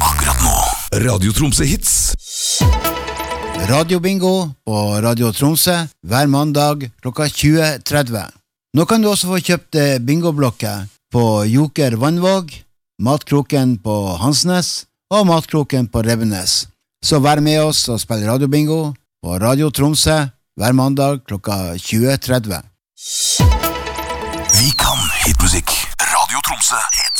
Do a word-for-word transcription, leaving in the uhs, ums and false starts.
akkurat nå. Radio Tromsø Hits. Radio Bingo på Radio Tromsø hver mandag klokka tjue tretti. Nå kan du også få kjøpt bingoblokket på Joker Vannvåg, Matkroken på Hansnes og Matkroken på Rebbenes. Så vær med oss og spill Radio Bingo på Radio Tromsø hver mandag klokka tjue tretti. Vi kan hitmusikk. Radio Tromsø Hits.